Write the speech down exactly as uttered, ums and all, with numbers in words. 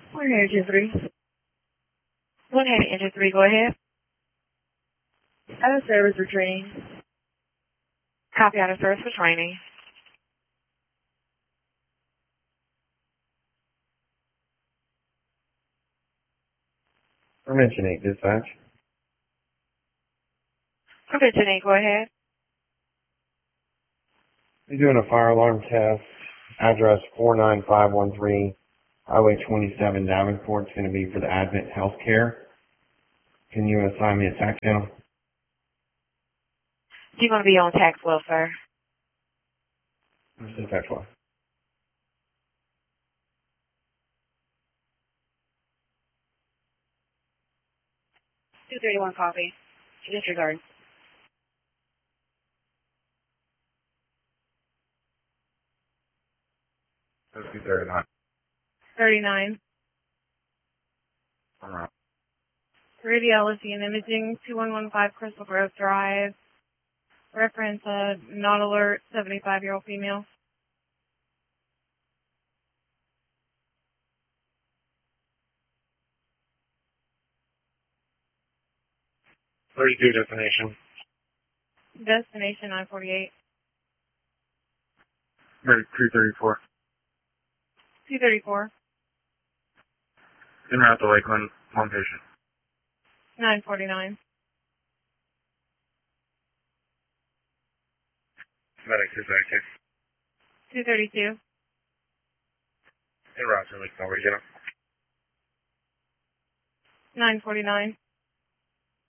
One here, engine three. One head, engine three, go ahead. Out of service for training. Copy out of service for training. Prevention eight, dispatch. Prevention eight, go ahead. We're doing a fire alarm test. Address four nine five one three, Highway twenty-seven, Davenport. It's going to be for the Advent Healthcare. Can you assign me a tax channel? You're going to be on tax welfare. What's the tax one? two thirty-one copy. Disregard. two thirty-nine. thirty-nine. All right. Radiology and imaging, two one one five Crystal Grove Drive. Reference, uh, not alert, seventy-five-year-old female. thirty-two destination. Destination nine forty-eight. two thirty-four. two thirty-four. En route to Lakeland, one patient. nine forty-nine. Medic two thirty-six. two thirty-two. En route to Lakeland, Regional. nine forty-nine.